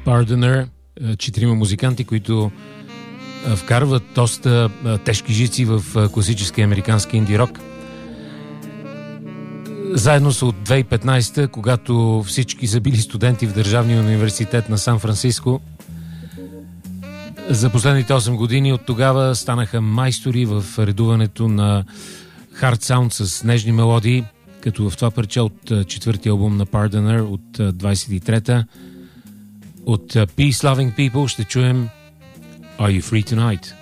Pardoner, 4 музиканти, които вкарват доста тежки жици в класически американски инди рок. Заедно са от 2015, когато всички са били студенти в Държавния университет на Сан-Франциско. За последните 8 години от тогава станаха майстори в редуването на хард саунд с нежни мелодии, като в това парче от четвъртия албум на Pardoner от 23-та. От Peace Loving People ще чуем Are You Free Tonight?